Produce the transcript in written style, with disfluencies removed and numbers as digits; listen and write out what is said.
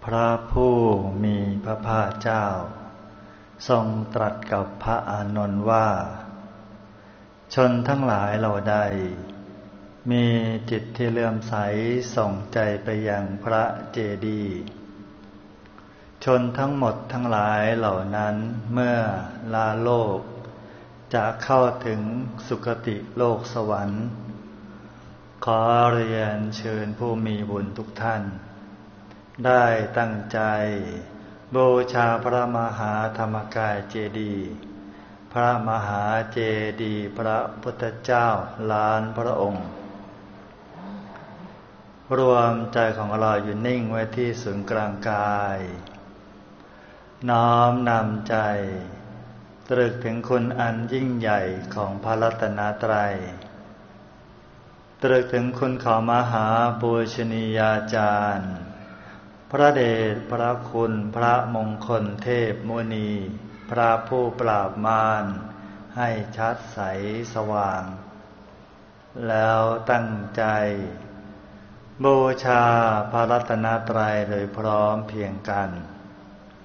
พระผู้มีพระภาคเจ้าทรงตรัสกับพระอานนท์ว่าชนทั้งหลายเหล่าใดมีจิตที่เลื่อมใสส่งใจไปยังพระเจดีย์ชนทั้งหมดทั้งหลายเหล่านั้นเมื่อลาโลกจะเข้าถึงสุคติโลกสวรรค์ขอเรียนเชิญผู้มีบุญทุกท่านได้ตั้งใจบูชาพระมหาธรรมกายเจดีย์พระมหาเจดีย์พระพุทธเจ้าล้านพระองค์รวมใจของเราอยู่นิ่งไว้ที่ศูนย์กลางกายน้อมนำใจตรึกถึงคุณอันยิ่งใหญ่ของพระรัตนตรัยตรึกถึงคุณของมหาปูชนียาจารย์พระเดชพระคุณพระมงคลเทพมุนีพระผู้ปราบมารให้ชัดใสสว่างแล้วตั้งใจบูชาพระรัตนตรัยโดยพร้อมเพรียงกัน